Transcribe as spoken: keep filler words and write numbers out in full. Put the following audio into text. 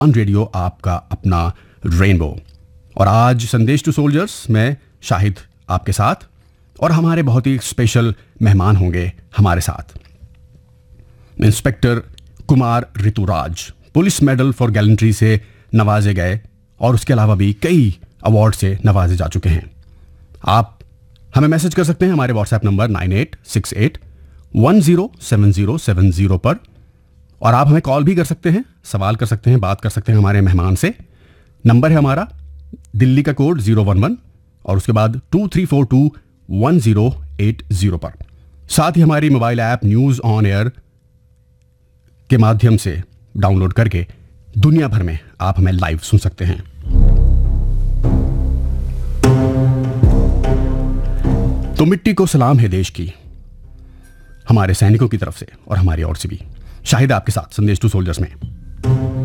On radio आपका अपना rainbow. और आज संदेश टू सोल्जर्स में शाहिद आपके साथ, और हमारे बहुत ही स्पेशल मेहमान होंगे हमारे साथ। Inspector Kumar Rituraj police medal for gallantry से नवाजे गए और उसके अलावा भी कई अवार्ड से नवाजे जा चुके हैं। आप हमें मैसेज कर सकते हैं हमारे WhatsApp number nine eight six eight one zero seven zero seven zero पर, और आप हमें कॉल भी कर सकते हैं, सवाल कर सकते हैं, बात कर सकते हैं हमारे मेहमान से। नंबर है हमारा दिल्ली का कोड ज़ीरो वन वन और उसके बाद to three four to one zero eight zero पर। साथ ही हमारी mobile app news on air के माध्यम से डाउनलोड करके दुनिया भर में आप हमें लाइव सुन सकते हैं। तो मिट्टी को सलाम है देश की, हमारे सैनिकों की तरफ से और हमारी ओर से भी। शाहिद आपके साथ संदेश टू सोल्जर्स में।